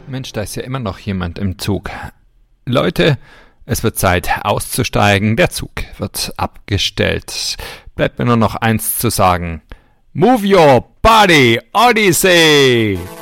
Mensch, da ist ja immer noch jemand im Zug. Leute, es wird Zeit auszusteigen. Der Zug wird abgestellt. Bleibt mir nur noch eins zu sagen. Move your body, Odyssey!